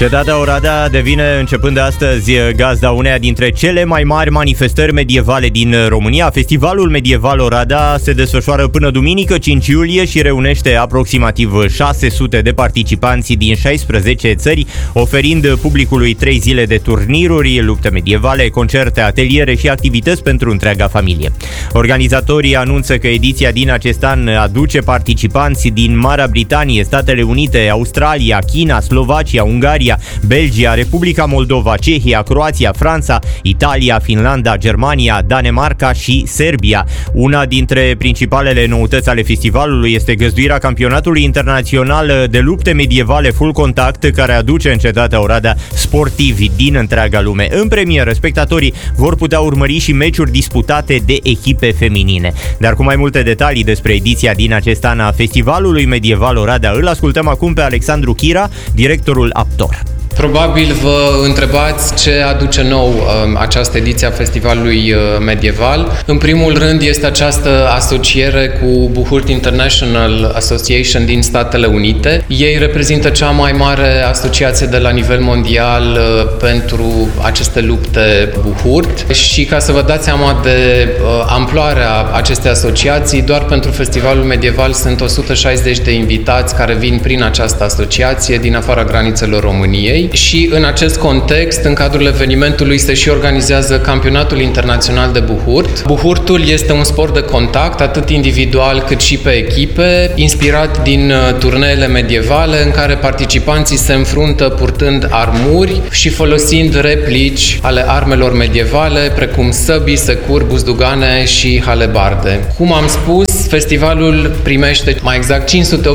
Cetatea Oradea devine, începând de astăzi, gazda uneia dintre cele mai mari manifestări medievale din România. Festivalul Medieval Oradea se desfășoară până duminică, 5 iulie, și reunește aproximativ 600 de participanți din 16 țări, oferind publicului 3 zile de turniruri, lupte medievale, concerte, ateliere și activități pentru întreaga familie. Organizatorii anunță că ediția din acest an aduce participanți din Marea Britanie, Statele Unite, Australia, China, Slovacia, Ungaria, Belgia, Republica Moldova, Cehia, Croația, Franța, Italia, Finlanda, Germania, Danemarca și Serbia. Una dintre principalele noutăți ale festivalului este găzduirea campionatului internațional de lupte medievale full contact, care aduce în Cetatea Oradea sportivi din întreaga lume. În premieră, spectatorii vor putea urmări și meciuri disputate de echipe feminine. Dar cu mai multe detalii despre ediția din acest an a Festivalului Medieval Oradea, îl ascultăm acum pe Alexandru Chira, directorul Aptor. Probabil vă întrebați ce aduce nou această ediție a Festivalului Medieval. În primul rând este această asociere cu Buhurt International Association din Statele Unite. Ei reprezintă cea mai mare asociație de la nivel mondial pentru aceste lupte Buhurt. Și ca să vă dați seama de amploarea acestei asociații, doar pentru Festivalul Medieval sunt 160 de invitați care vin prin această asociație din afara granițelor României. Și în acest context, în cadrul evenimentului, se și organizează Campionatul Internațional de Buhurt. Buhurtul este un sport de contact, atât individual cât și pe echipe, inspirat din turneele medievale, în care participanții se înfruntă purtând armuri și folosind replici ale armelor medievale, precum săbii, securi, buzdugane și halebarde. Cum am spus, festivalul primește mai exact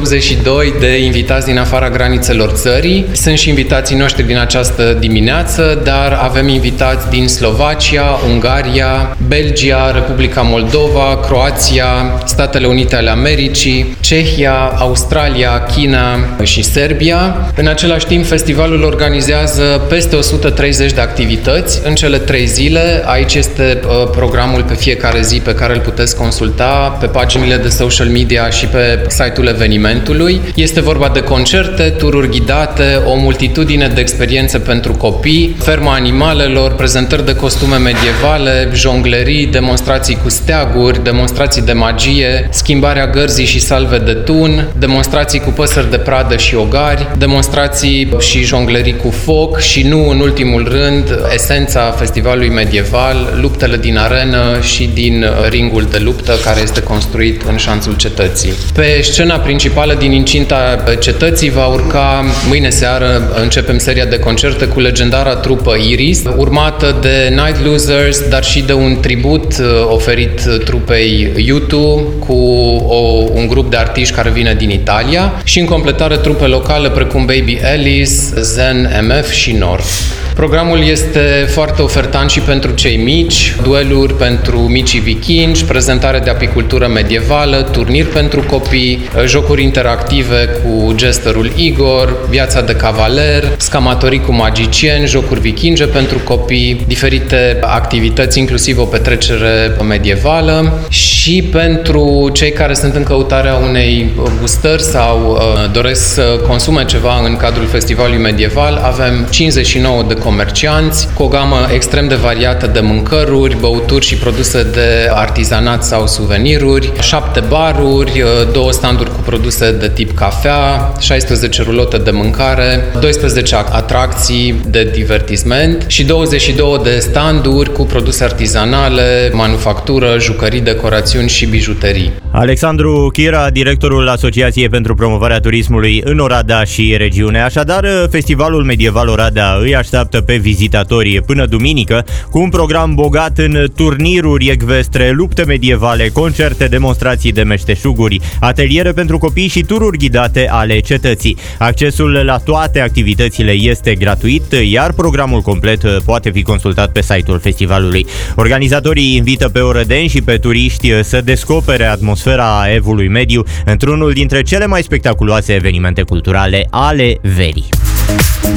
582 de invitați din afara granițelor țării. Sunt și invitații noștri din această dimineață, dar avem invitați din Slovacia, Ungaria, Belgia, Republica Moldova, Croația, Statele Unite ale Americii, Cehia, Australia, China și Serbia. În același timp, festivalul organizează peste 130 de activități în cele 3 zile. Aici este programul pe fiecare zi pe care îl puteți consulta pe paginile de social media și pe site-ul evenimentului. Este vorba de concerte, tururi ghidate, o multitudine de experiențe pentru copii, ferma animalelor, prezentări de costume medievale, jonglerii, demonstrații cu steaguri, demonstrații de magie, schimbarea gărzii și salve de tun, demonstrații cu păsări de pradă și ogari, demonstrații și jonglerii cu foc și, nu în ultimul rând, esența festivalului medieval, luptele din arenă și din ringul de luptă care este construit în șanțul cetății. Pe scena principală din incinta cetății va urca mâine seară, începem seria de concerte cu legendara trupă Iris, urmată de Night Losers, dar și de un tribut oferit trupei U2 cu un grup de artiști care vine din Italia și în completare trupe locale precum Baby Alice, Zen MF și North. Programul este foarte ofertant și pentru cei mici, dueluri pentru micii vikingi, prezentare de apicultură medievală, turniri pentru copii, jocuri interactive cu jesterul Igor, viața de cavaler, scamatorii cu magicieni, jocuri vikinge pentru copii, diferite activități, inclusiv o petrecere medievală, și pentru cei care sunt în căutarea unei gustări sau doresc să consume ceva în cadrul festivalului medieval, avem 59 de comercianți cu o gamă extrem de variată de mâncăruri, băuturi și produse de artizanat sau suveniruri, 7 baruri, 2 standuri cu produse de tip cafea, 16 rulote de mâncare, 12 atracții de divertisment și 22 de standuri cu produse artizanale, manufactură, jucării, decorațiuni și bijuterii. Alexandru Chira, directorul Asociației pentru Promovarea Turismului în Oradea și regiune. Așadar, Festivalul Medieval Oradea îi așteaptă pe vizitatorii până duminică cu un program bogat în turniruri ecvestre, lupte medievale, concerte, demonstrații de meșteșuguri, ateliere pentru copii și tururi ghidate ale cetății. Accesul la toate activitățile este gratuit, iar programul complet poate fi consultat pe site-ul festivalului. Organizatorii invită pe orădeni și pe turiști să descopere atmosfera Evului Mediu într-unul dintre cele mai spectaculoase evenimente culturale ale verii.